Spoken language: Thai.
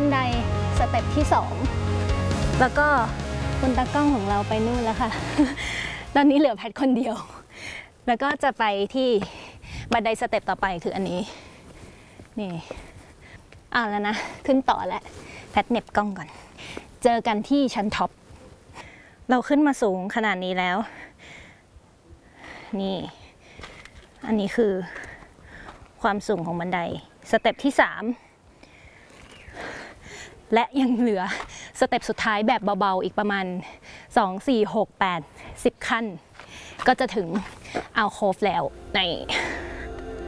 นไดสเต็ปที่2แล้วก็คุณตากล้องของเราไปนู่นแล้วค่ะ ตอนนี้เหลือแพทคนเดียวแล้วก็จะไปที่บันไดสเต็ปต่อไปคืออันนี้นี่แล้วนะขึ้นต่อแล้วแพทเหน็บกล้องก่อนเจอกันที่ชั้นท็อปเราขึ้นมาสูงขนาดนี้แล้วนี่อันนี้คือความสูงของบันไดสเต็ปที่3และยังเหลือสเต็ปสุดท้ายแบบเบาๆอีกประมาณ2 4 6 8 10ขั้นก็จะถึงอัลโคฟแล้วใน